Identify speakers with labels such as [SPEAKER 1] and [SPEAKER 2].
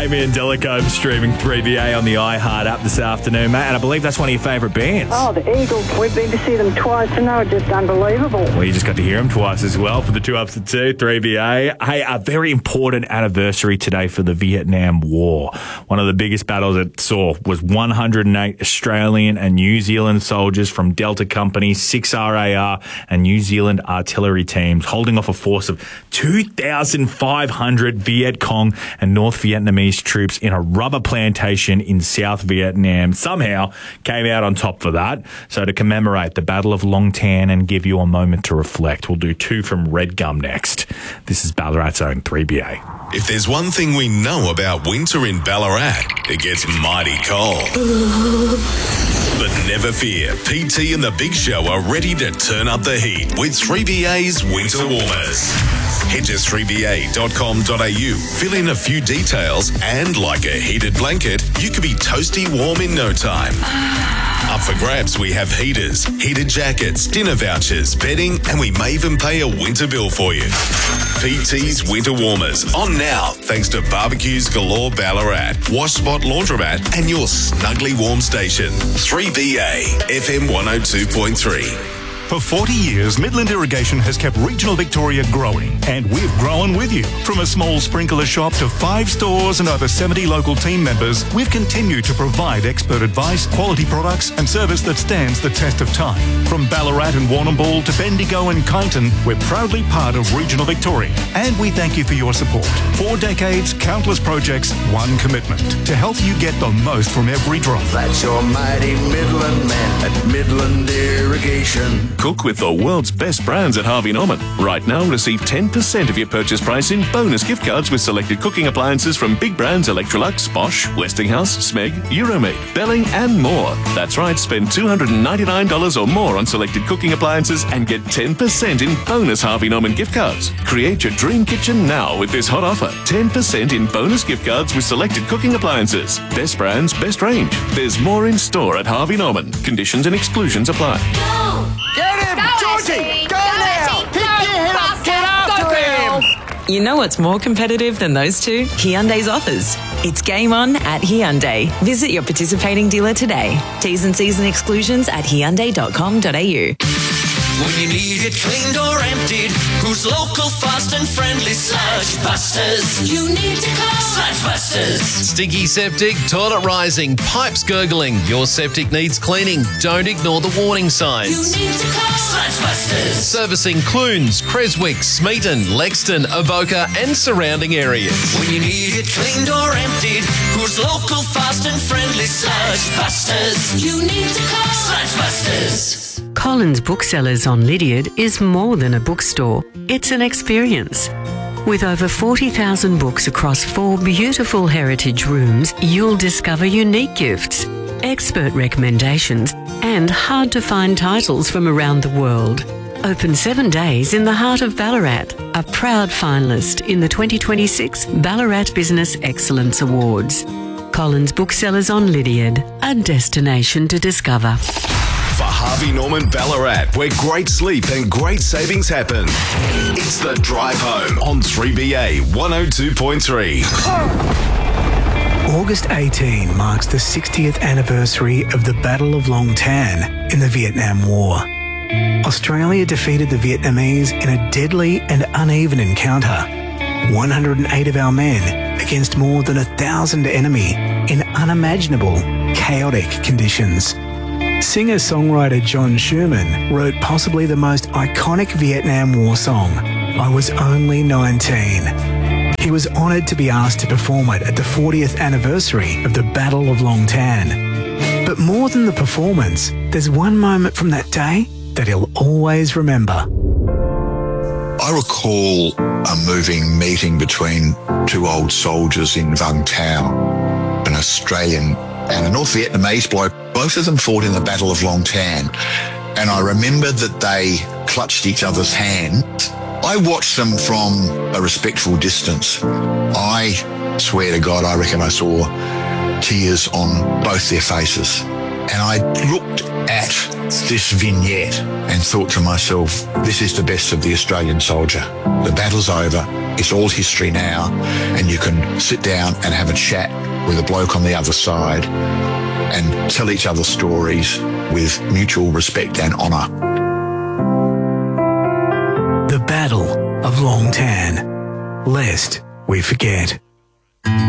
[SPEAKER 1] Damien Delico streaming 3BA on the iHeart app this afternoon, mate, and I believe that's one of your favourite bands.
[SPEAKER 2] Oh, the Eagles. We've been to see them twice and they were just unbelievable.
[SPEAKER 1] Well, you just got to hear them twice as well for the 2 ups to 2, 3BA. Hey, a very important anniversary today for the Vietnam War. One of the biggest battles it saw was 108 Australian and New Zealand soldiers from Delta Company, 6 RAR and New Zealand artillery teams holding off a force of 2,500 Viet Cong and North Vietnamese troops in a rubber plantation in South Vietnam. Somehow came out on top for that. So to commemorate the Battle of Long Tan and give you a moment to reflect, we'll do 2 from Red Gum next. This is Ballarat's own 3BA.
[SPEAKER 3] If there's one thing we know about winter in Ballarat, it gets mighty cold. But never fear, PT and the Big Show are ready to turn up the heat with 3BA's Winter Warmers. Head to 3ba.com.au, fill in a few details, and like a heated blanket, you could be toasty warm in no time. Up for grabs, we have heaters, heated jackets, dinner vouchers, bedding, and we may even pay a winter bill for you. PT's Winter Warmers, on now, thanks to Barbecues Galore Ballarat, Wash Spot Laundromat, and your snugly warm station. 3BA, FM 102.3.
[SPEAKER 4] For 40 years, Midland Irrigation has kept regional Victoria growing, and we've grown with you. From a small sprinkler shop to 5 stores and over 70 local team members, we've continued to provide expert advice, quality products, and service that stands the test of time. From Ballarat and Warrnambool to Bendigo and Kyneton, we're proudly part of regional Victoria, and we thank you for your support. 4 decades, countless projects, one commitment to help you get the most from every drop.
[SPEAKER 5] That's your mighty Midland man at Midland Irrigation.
[SPEAKER 6] Cook with the world's best brands at Harvey Norman. Right now, receive 10% of your purchase price in bonus gift cards with selected cooking appliances from big brands Electrolux, Bosch, Westinghouse, Smeg, Euromaid, Belling, and more. That's right, spend $299 or more on selected cooking appliances and get 10% in bonus Harvey Norman gift cards. Create your dream kitchen now with this hot offer. 10% in bonus gift cards with selected cooking appliances. Best brands, best range. There's more in store at Harvey Norman. Conditions and exclusions apply.
[SPEAKER 5] Get him! Georgie! Go now! Pick your head up! Get after him!
[SPEAKER 7] You know what's more competitive than those two? Hyundai's offers. It's game on at Hyundai. Visit your participating dealer today. T's and C's and exclusions at Hyundai.com.au.
[SPEAKER 8] When you need it cleaned or emptied, who's local, fast and friendly? Sludge Busters. You need to call Sludge Busters.
[SPEAKER 9] Stinky septic, toilet rising, pipes gurgling. Your septic needs cleaning. Don't ignore the warning signs.
[SPEAKER 8] You need to call Sludge Busters.
[SPEAKER 9] Servicing Clunes, Creswick, Smeaton, Lexton, Avoca and surrounding areas.
[SPEAKER 8] When you need it cleaned or emptied, who's local, fast and friendly? Sludge Busters. You need to call Sludge Busters.
[SPEAKER 10] Collins Booksellers on Lydiard is more than a bookstore. It's an experience. With over 40,000 books across 4 beautiful heritage rooms, you'll discover unique gifts, expert recommendations, and hard-to-find titles from around the world. Open 7 days in the heart of Ballarat, a proud finalist in the 2026 Ballarat Business Excellence Awards. Collins Booksellers on Lydiard, a destination to discover.
[SPEAKER 3] For Harvey Norman Ballarat, where great sleep and great savings happen. It's The Drive Home on 3BA 102.3.
[SPEAKER 11] August 18 marks the 60th anniversary of the Battle of Long Tan in the Vietnam War. Australia defeated the Vietnamese in a deadly and uneven encounter. 108 of our men against more than 1,000 enemy in unimaginable, chaotic conditions. Singer-songwriter John Schumann wrote possibly the most iconic Vietnam War song, I Was Only 19. He was honoured to be asked to perform it at the 40th anniversary of the Battle of Long Tan. But more than the performance, there's one moment from that day that he'll always remember.
[SPEAKER 12] I recall a moving meeting between 2 old soldiers in Vung Tau, an Australian and a North Vietnamese bloke. Both of them fought in the Battle of Long Tan, and I remember that they clutched each other's hand. I watched them from a respectful distance. I swear to God, I reckon I saw tears on both their faces. And I looked at this vignette and thought to myself, this is the best of the Australian soldier. The battle's over. It's all history now. And you can sit down and have a chat with a bloke on the other side and tell each other stories with mutual respect and honour.
[SPEAKER 11] The Battle of Long Tan, lest we forget.